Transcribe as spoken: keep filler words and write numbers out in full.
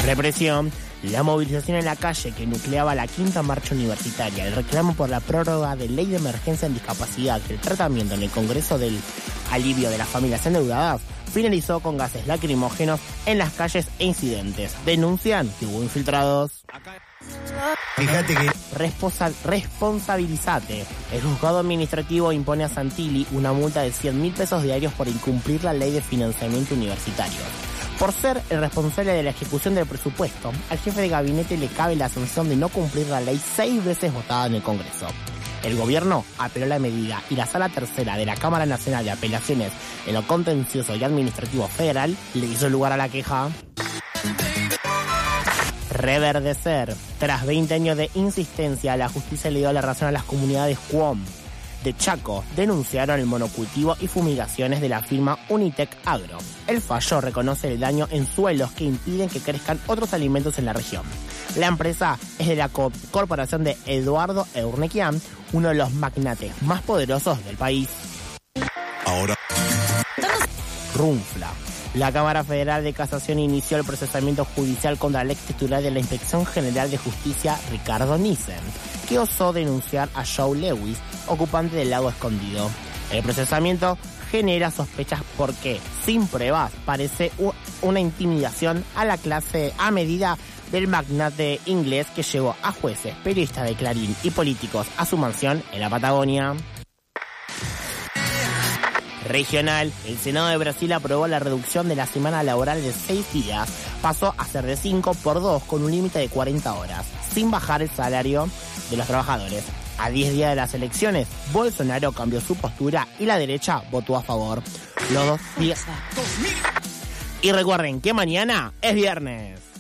Represión. La movilización en la calle que nucleaba la quinta marcha universitaria, el reclamo por la prórroga de ley de emergencia en discapacidad, el tratamiento en el Congreso del alivio de las familias endeudadas, finalizó con gases lacrimógenos en las calles e incidentes. Denuncian que hubo infiltrados. Fíjate que... Responsa- responsabilizate. El juzgado administrativo impone a Santilli una multa de cien mil pesos diarios por incumplir la ley de financiamiento universitario. Por ser el responsable de la ejecución del presupuesto, al jefe de gabinete le cabe la sanción de no cumplir la ley seis veces votada en el Congreso. El gobierno apeló la medida y la Sala Tercera de la Cámara Nacional de Apelaciones en lo Contencioso y Administrativo Federal le hizo lugar a la queja. Reverdecer. Tras veinte años de insistencia, la justicia le dio la razón a las comunidades Cuom de Chaco. Denunciaron el monocultivo y fumigaciones de la firma Unitec Agro. El fallo reconoce el daño en suelos que impiden que crezcan otros alimentos en la región. La empresa es de la co- corporación de Eduardo Eurnequian, uno de los magnates más poderosos del país. Ahora... Runfla. La Cámara Federal de Casación inició el procesamiento judicial contra el ex titular de la Inspección General de Justicia, Ricardo Nissen, que osó denunciar a Joe Lewis, ocupante del Lago Escondido. El procesamiento genera sospechas porque, sin pruebas, parece u- una intimidación a la clase a medida del magnate inglés que llevó a jueces, periodistas de Clarín y políticos a su mansión en la Patagonia. Regional. El Senado de Brasil aprobó la reducción de la semana laboral de seis días. Pasó a ser de cinco por dos con un límite de cuarenta horas, sin bajar el salario de los trabajadores. A diez días de las elecciones, Bolsonaro cambió su postura y la derecha votó a favor. Los dos días. Y recuerden que mañana es viernes.